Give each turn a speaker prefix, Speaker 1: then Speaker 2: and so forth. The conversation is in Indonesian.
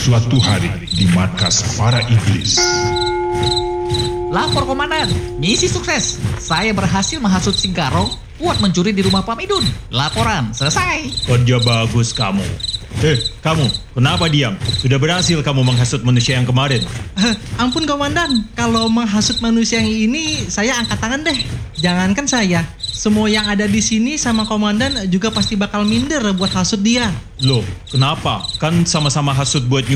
Speaker 1: Suatu hari di markas para iblis.
Speaker 2: Lapor komandan, misi sukses. Saya berhasil menghasut si Garong buat mencuri di rumah Pam Idun. Laporan selesai.
Speaker 3: Kerja bagus kamu. Kamu, kenapa diam? Sudah berhasil kamu menghasut manusia yang kemarin.
Speaker 4: Ampun komandan, kalau menghasut manusia yang ini saya angkat tangan deh. Jangankan saya, semua yang ada di sini sama komandan juga pasti bakal minder buat hasut dia.
Speaker 3: Loh, kenapa? Kan sama-sama hasut buat